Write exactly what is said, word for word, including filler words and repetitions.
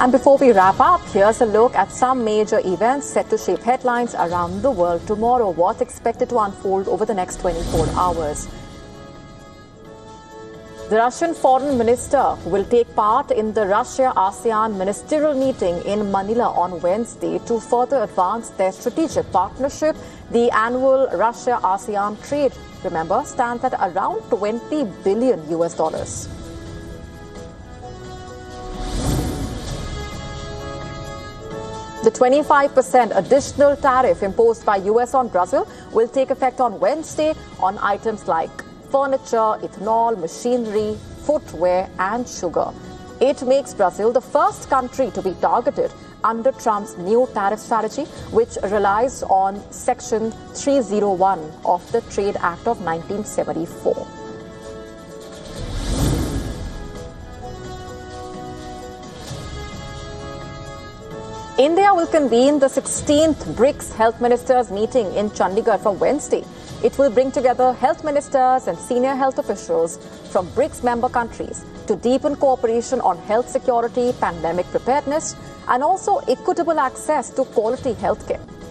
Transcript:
And before we wrap up, here's a look at some major events set to shape headlines around the world tomorrow. What's expected to unfold over the next twenty-four hours? The Russian foreign minister will take part in the Russia-ASEAN ministerial meeting in Manila on Wednesday to further advance their strategic partnership. The annual Russia-ASEAN trade, remember, stands at around twenty billion U S dollars. The twenty-five percent additional tariff imposed by U S on Brazil will take effect on Wednesday on items like furniture, ethanol, machinery, footwear and sugar. It makes Brazil the first country to be targeted under Trump's new tariff strategy, which relies on Section three oh one of the Trade Act of nineteen seventy-four. India will convene the sixteenth BRICS Health Ministers meeting in Chandigarh from Wednesday. It will bring together health ministers and senior health officials from BRICS member countries to deepen cooperation on health security, pandemic preparedness, and also equitable access to quality healthcare.